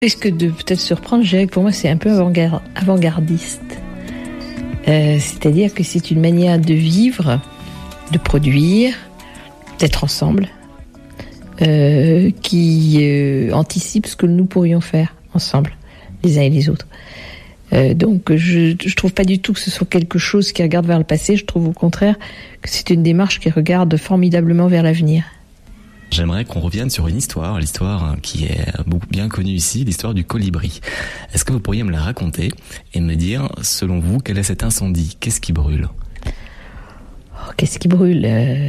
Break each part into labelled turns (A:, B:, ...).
A: Risque de peut-être surprendre, je dirais que pour moi c'est un peu avant-gardiste. C'est-à-dire que c'est une manière de vivre, de produire, d'être ensemble, qui anticipe ce que nous pourrions faire ensemble, les uns et les autres. Donc je trouve pas du tout que ce soit quelque chose qui regarde vers le passé, je trouve au contraire que c'est une démarche qui regarde formidablement vers l'avenir.
B: J'aimerais qu'on revienne sur une histoire, l'histoire qui est beaucoup bien connue ici, l'histoire du colibri. Est-ce que vous pourriez me la raconter et me dire, selon vous, quel est cet incendie ? Qu'est-ce qui brûle ?
A: Qu'est-ce qui brûle ?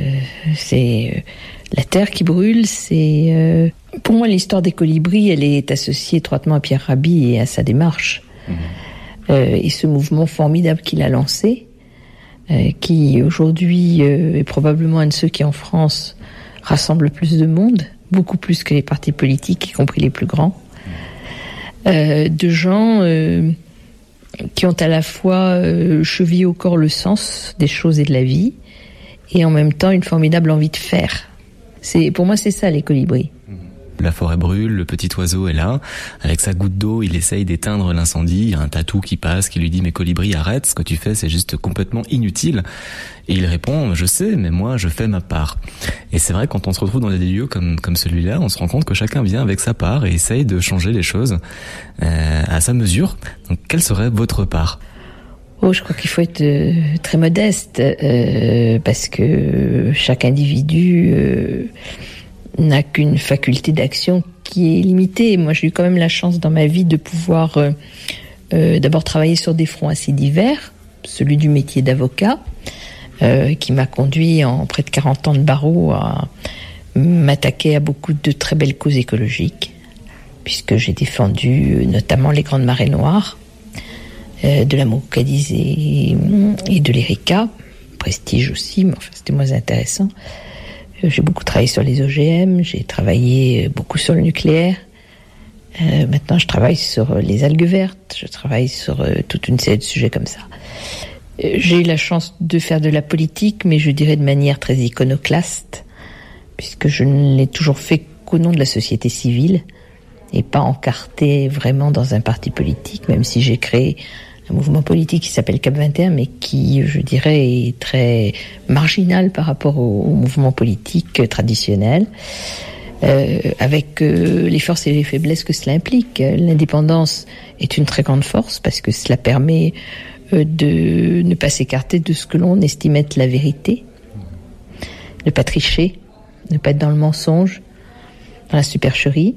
A: C'est la terre qui brûle. C'est pour moi l'histoire des colibris. Elle est associée étroitement à Pierre Rabhi et à sa démarche et ce mouvement formidable qu'il a lancé, qui aujourd'hui est probablement un de ceux qui en France rassemble le plus de monde, beaucoup plus que les partis politiques, y compris les plus grands, de gens qui ont à la fois chevillé au corps le sens des choses et de la vie, et en même temps une formidable envie de faire. Pour moi, c'est ça les colibris.
B: La forêt brûle, le petit oiseau est là. Avec sa goutte d'eau, il essaye d'éteindre l'incendie. Il y a un tatou qui passe, qui lui dit « Mais colibri, arrête, ce que tu fais, c'est juste complètement inutile. » Et il répond « Je sais, mais moi, je fais ma part. » Et c'est vrai, quand on se retrouve dans des lieux comme celui-là, on se rend compte que chacun vient avec sa part et essaye de changer les choses à sa mesure. Donc, quelle serait votre part ?
A: Je crois qu'il faut être très modeste parce que chaque individu n'a qu'une faculté d'action qui est limitée. Moi, j'ai eu quand même la chance dans ma vie de pouvoir d'abord travailler sur des fronts assez divers, celui du métier d'avocat, qui m'a conduit en près de 40 ans de barreau à m'attaquer à beaucoup de très belles causes écologiques, puisque j'ai défendu notamment les grandes marées noires, de la Maucadise et de l'Erika, Prestige aussi, mais enfin c'était moins intéressant. J'ai beaucoup travaillé sur les OGM, j'ai travaillé beaucoup sur le nucléaire. Maintenant, je travaille sur les algues vertes, je travaille sur toute une série de sujets comme ça. J'ai eu la chance de faire de la politique, mais je dirais de manière très iconoclaste, puisque je ne l'ai toujours fait qu'au nom de la société civile, et pas encarté vraiment dans un parti politique, même si j'ai créé un mouvement politique qui s'appelle Cap 21, mais qui, je dirais, est très marginal par rapport au mouvement politique traditionnel, avec les forces et les faiblesses que cela implique. L'indépendance est une très grande force, parce que cela permet de ne pas s'écarter de ce que l'on estime être la vérité, ne pas tricher, ne pas être dans le mensonge, dans la supercherie.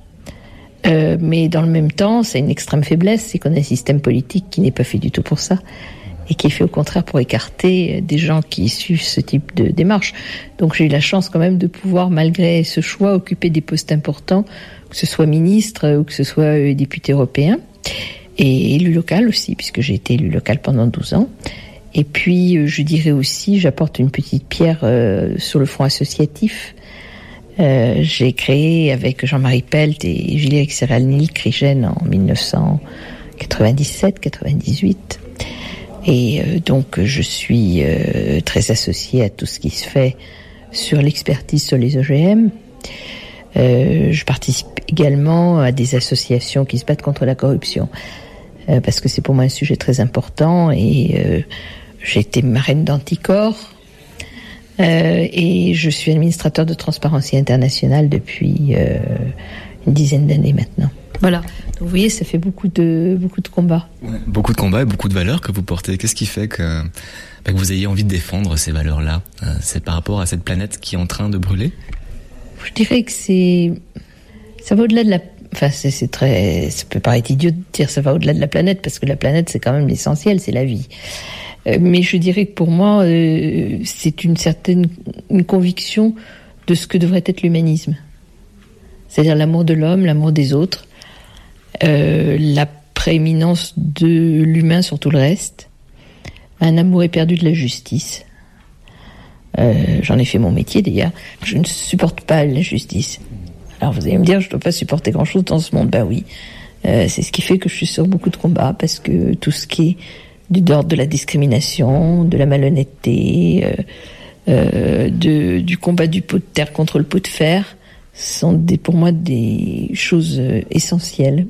A: Mais dans le même temps, c'est une extrême faiblesse, c'est qu'on a un système politique qui n'est pas fait du tout pour ça, et qui est fait au contraire pour écarter des gens qui suivent ce type de démarche. Donc j'ai eu la chance quand même de pouvoir, malgré ce choix, occuper des postes importants, que ce soit ministre ou que ce soit député européen, et élu local aussi, puisque j'ai été élu local pendant 12 ans. Et puis, je dirais aussi, j'apporte une petite pierre sur le front associatif. J'ai créé avec Jean-Marie Pelt et Julie Serral-Nil Crigène en 1997-98. Et donc, je suis très associée à tout ce qui se fait sur l'expertise sur les OGM. Je participe également à des associations qui se battent contre la corruption, parce que c'est pour moi un sujet très important. Et j'ai été marraine d'Anticor. Et je suis administrateur de Transparency International depuis une dizaine d'années maintenant. Voilà. Donc, vous voyez, ça fait beaucoup de combats.
B: Ouais, beaucoup de combats et beaucoup de valeurs que vous portez. Qu'est-ce qui fait que vous ayez envie de défendre ces valeurs-là ? C'est par rapport à cette planète qui est en train de brûler ?
A: Je dirais que ça va au-delà de la... Enfin, c'est très... Ça peut paraître idiot de dire ça va au-delà de la planète, parce que la planète, c'est quand même l'essentiel, c'est la vie. Mais je dirais que pour moi, c'est une conviction de ce que devrait être l'humanisme. C'est-à-dire l'amour de l'homme, l'amour des autres, la prééminence de l'humain sur tout le reste, un amour éperdu de la justice. J'en ai fait mon métier d'ailleurs. Je ne supporte pas l'injustice. Alors vous allez me dire, je ne dois pas supporter grand-chose dans ce monde. Ben oui, c'est ce qui fait que je suis sur beaucoup de combats, parce que tout ce qui est d'ordre de la discrimination, de la malhonnêteté, du combat du pot de terre contre le pot de fer, sont pour moi des choses essentielles.